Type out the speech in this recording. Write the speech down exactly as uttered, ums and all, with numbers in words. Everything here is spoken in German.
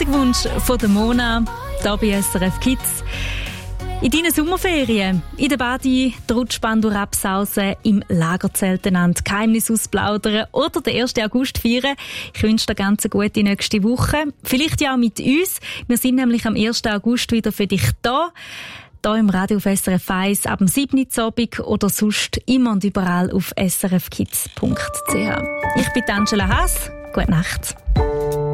Musikwunsch von der Mona, hier bei S R F Kids. In deinen Sommerferien, in der Badi, die Rutschbahn durch Absausen, im Lagerzelt einander Geheimnis ausplaudern oder den ersten August feiern. Ich wünsche dir ganz eine gute nächste Woche. Vielleicht ja auch mit uns. Wir sind nämlich am ersten August wieder für dich da. Hier im Radio auf S R F eins ab dem sieben Uhr Abend oder sonst immer und überall auf s r f kids punkt c h. Ich bin Angela Haas. Gute Nacht.